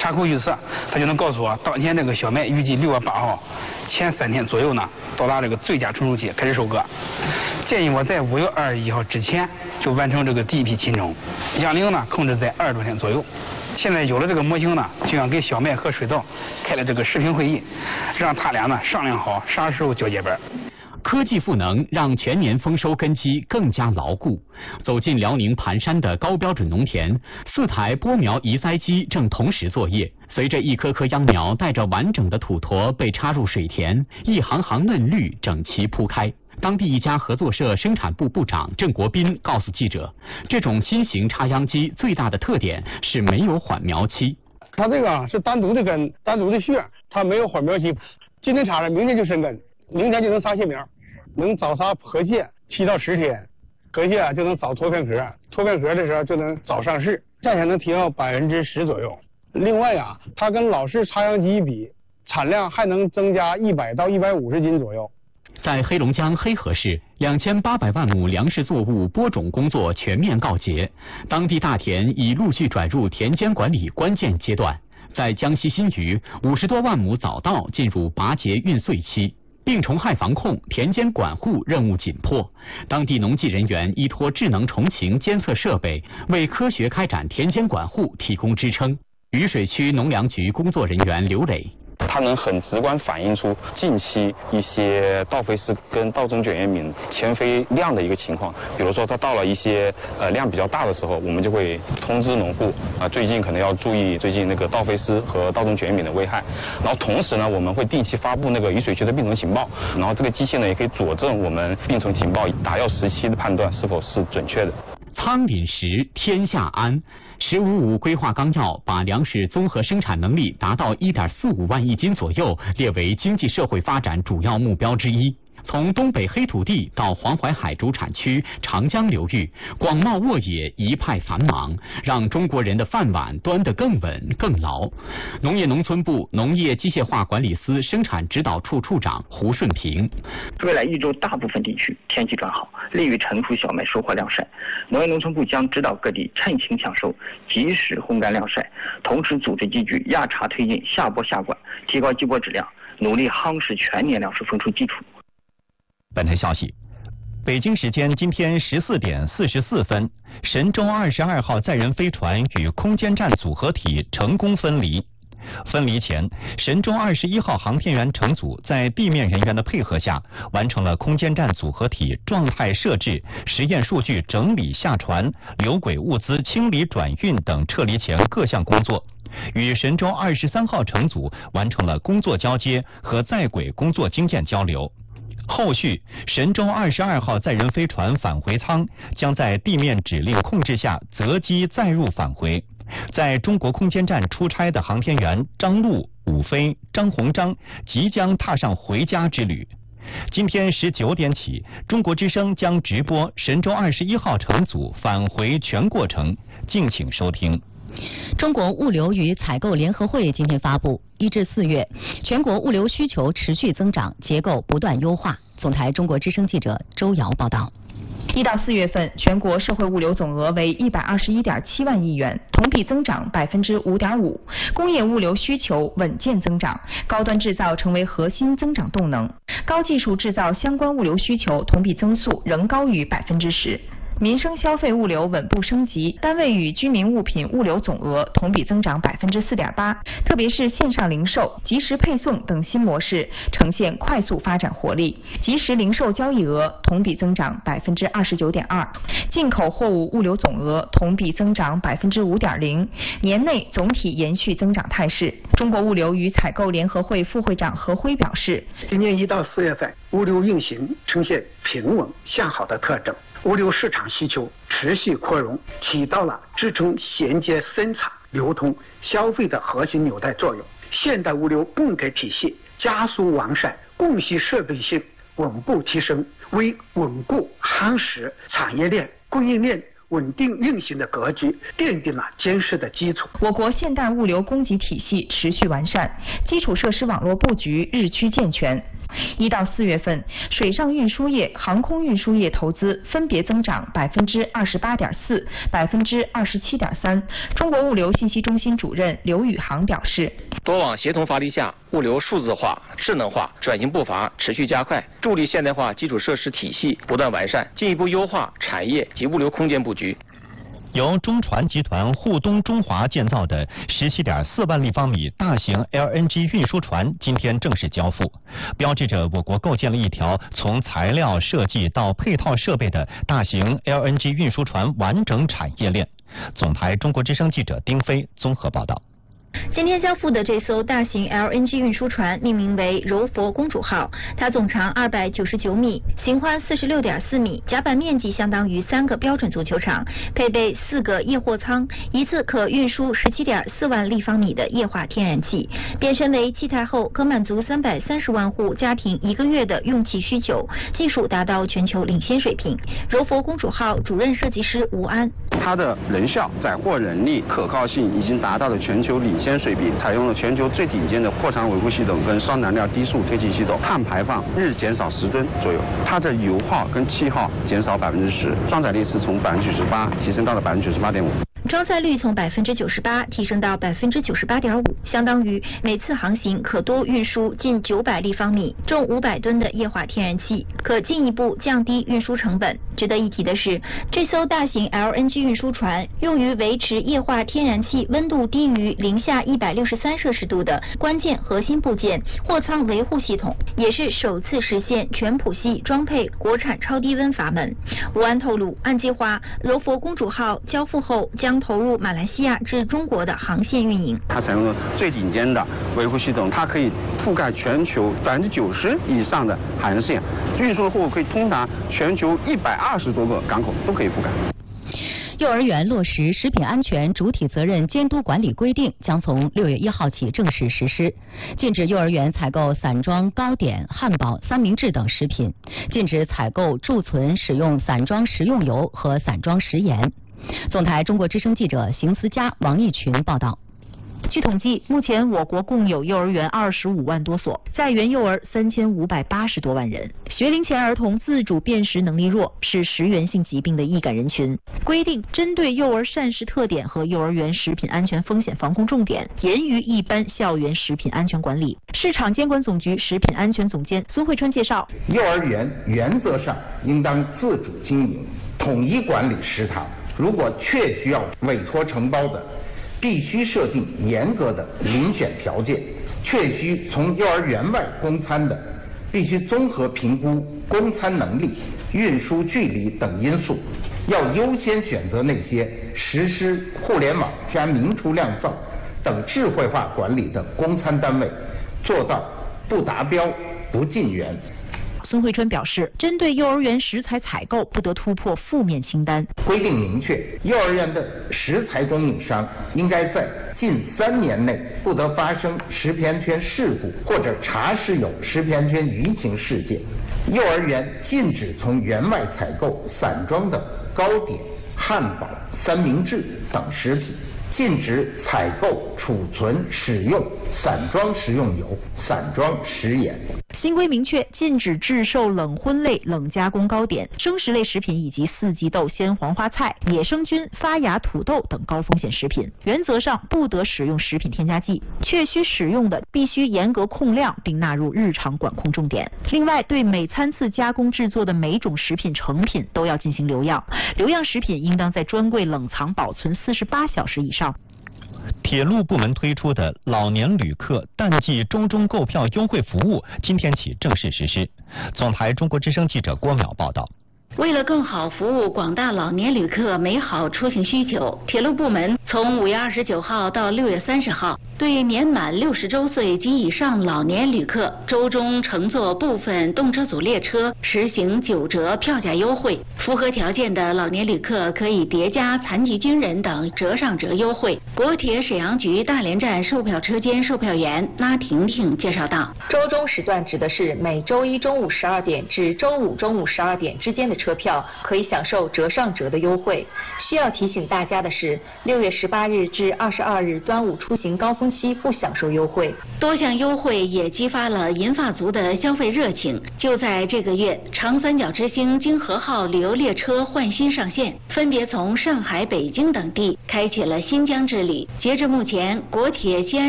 查口预测，它就能告诉我当天这个小麦预计6月8号前3天左右呢到达这个最佳成熟期开始收割。建议我在5月21号之前就完成这个第一批侵种，秧龄呢控制在20多天左右。现在有了这个模型呢，就想给小麦和水稻开了这个视频会议，让他俩呢商量好啥时候交接班。 科技赋能让全年丰收根基更加牢固。走进辽宁盘山的高标准农田，4台播苗移栽机正同时作业。随着一颗颗秧苗带着完整的土坨被插入水田，一行行嫩绿整齐铺开。当地一家合作社生产部部长郑国斌告诉记者，这种新型插秧机最大的特点是没有缓苗期。 它这个是单独的根、单独的穴，它没有缓苗期。今天插了，明天就生根，明天就能撒蟹苗，能早撒河蟹7到10天，河蟹就能早脱片壳，脱片壳的时候就能早上市，价钱能提高10%左右。另外啊，它跟老式插秧机比，产量还能增加100到150斤左右。 在黑龙江黑河市，2800万亩粮食作物播种工作全面告捷，当地大田已陆续转入田间管理关键阶段。在江西新余，50多万亩早稻进入拔节运穗期。病虫害防控、田间管护任务紧迫，当地农技人员依托智能虫禽监测设备，为科学开展田间管护提供支撑。渝水区农粮局工作人员刘磊。 它能很直观反映出近期一些稻肥丝跟稻种卷叶敏迁飞量的一个情况。比如说，它到了一些量比较大的时候，我们就会通知农户最近可能要注意最近那个稻肥丝和稻种卷叶敏的危害。然后同时呢，我们会定期发布那个渝水区的病虫情报，然后这个机器呢也可以佐证我们病虫情报打药时期的判断是否是准确的。 仓廪实，天下安。“15·5”规划纲要把粮食综合生产能力达到1.45万亿斤左右列为经济社会发展主要目标之一。从东北黑土地到黄淮海主产区、长江流域，广袤沃野一派繁忙，让中国人的饭碗端得更稳更牢。农业农村部农业机械化管理司生产指导处处长胡顺平： 未来1周大部分地区天气转好，利于成熟小麦收获晾晒。农业农村部将指导各地趁晴抢收，及时烘干晾晒，同时组织机具压茬推进下播下管，提高机播质量，努力夯实全年粮食丰收基础。 本台消息，北京时间今天14点44分，神舟22号载人飞船与空间站组合体成功分离。分离前，神舟21号航天员乘组在地面人员的配合下，完成了空间站组合体状态设置、实验数据整理下传、留轨物资清理转运等撤离前各项工作，与神舟23号乘组完成了工作交接和在轨工作经验交流。后续，神舟22号载人飞船返回舱将在地面指令控制下择机载入返回。在中国空间站出差的航天员张陆、武飞、张鸿章即将踏上回家之旅。今天19点起，中国之声将直播神舟21号乘组返回全过程，敬请收听。 中国物流与采购联合会今天发布，1至4月，全国物流需求持续增长，结构不断优化。总台中国之声记者周瑶报道。 1到4月份，全国社会物流总额为121.7万亿元，同比增长5.5%。工业物流需求稳健增长，高端制造成为核心增长动能。高技术制造相关物流需求同比增速仍高于10%。民生消费物流稳步升级，单位与居民物品物流总额同比增长4.8%，特别是线上零售、即时配送等新模式呈现快速发展活力，即时零售交易额同比增长29.2%，进口货物物流总额同比增长5.0%，年内总体延续增长态势。中国物流与采购联合会副会长何辉表示， 今年1到4月份，物流运行呈现平稳向好的特征。物流市场需求持续扩容，起到了支撑衔接生产、流通、消费的核心纽带作用。现代物流供给体系加速完善，供需设备性稳步提升，为稳固夯实产业链、供应链稳定运行的格局奠定了坚实的基础。 我国现代物流供给体系持续完善，基础设施网络布局日趋健全。 1到4月份，水上运输业、航空运输业投资分别增长28.4%、27.3%。中国物流信息中心主任刘宇航表示， 多网协同发力下，物流数字化、智能化转型步伐持续加快，助力现代化基础设施体系不断完善，进一步优化产业及物流空间布局。 由中船集团沪东中华建造的17.4万立方米大型 LNG 运输船今天正式交付，标志着我国构建了一条从材料设计到配套设备的大型 LNG 运输船完整产业链。总台中国之声记者丁飞综合报道。 今天交付的这艘大型 LNG 运输船命名为柔佛公主号，它总长299米，行宽46.4米，甲板面积相当于3个标准足球场，配备4个液货舱，一次可运输17.4万立方米的液化天然气，变身为气态后可满足330万户家庭1个月的用气需求，技术达到全球领先水平。柔佛公主号主任设计师吴安， 它的人效、载货能力、可靠性已经达到了全球领先水平，采用了全球最顶尖的货舱维护系统跟双燃料低速推进系统，碳排放日减少10吨左右，它的油耗跟气耗减少10%，装载力是从98%提升到了98.5%。 装载率从98%提升到98.5%，相当于每次航行可多运输近900立方米、重500吨的液化天然气，可进一步降低运输成本。值得一提的是，这艘大型 LNG 运输船用于维持液化天然气温度低于零下163摄氏度的关键核心部件货舱维护系统，也是首次实现全谱系装配国产超低温阀门。吴安透露，按计划，柔佛公主号交付后将投入马来西亚至中国的航线运营。 它采用了最顶尖的维护系统，它可以覆盖全球90%以上的海岸线，运输的货物可以通达全球120多个港口，都可以覆盖。 幼儿园落实食品安全主体责任监督管理规定将从6月1号起正式实施，禁止幼儿园采购散装糕点、汉堡、三明治等食品，禁止采购贮存使用散装食用油和散装食盐。总台中国之声记者邢思佳、王义群报道。 据统计，目前我国共有幼儿园25万多所，在园幼儿3580多万人。学龄前儿童自主辨识能力弱，是食源性疾病的易感人群。规定针对幼儿膳食特点和幼儿园食品安全风险防控重点，严于一般校园食品安全管理。市场监管总局食品安全总监孙慧川介绍， 幼儿园原则上应当自主经营，统一管理食堂。如果确需要委托承包的，必须设定严格的遴选条件；确需从幼儿园外供餐的，必须综合评估供餐能力、运输距离等因素，要优先选择那些实施互联网加明厨亮灶等智慧化管理的供餐单位，做到不达标不进园。 孙慧川表示，针对幼儿园食材采购不得突破负面清单。 规定明确，幼儿园的食材供应商应该在近3年内不得发生食品安全事故或者查实有食品安全舆情事件。幼儿园禁止从园外采购散装的糕点、汉堡、三明治等食品，禁止采购、储存、使用散装食用油、散装食盐。 新规明确，禁止制售冷荤类、冷加工糕点、生食类食品以及四季豆、鲜黄花菜、野生菌、发芽土豆等高风险食品。原则上不得使用食品添加剂，确需使用的必须严格控量，并纳入日常管控重点。另外，对每餐次加工制作的每种食品成品都要进行留样，留样食品应当在专柜冷藏保存48小时以上。 铁路部门推出的老年旅客淡季中购票优惠服务今天起正式实施。总台中国之声记者郭淼报道。 为了更好服务广大老年旅客美好出行需求，铁路部门从5月29号到6月30号，对年满60周岁及以上老年旅客周中乘坐部分动车组列车实行9折票价优惠。符合条件的老年旅客可以叠加残疾军人等折上折优惠。国铁沈阳局大连站售票车间售票员拉婷婷介绍道： 周中时段指的是每周一中午12点至周五中午12点之间的车票可以享受折上折的优惠。需要提醒大家的是，6月18日至22日端午出行高峰分期不享受优惠。 多项优惠也激发了银发族的消费热情。就在这个月，长三角之星京荷号旅游列车换新上线，分别从上海、北京等地开启了新疆之旅。截至目前，国铁西安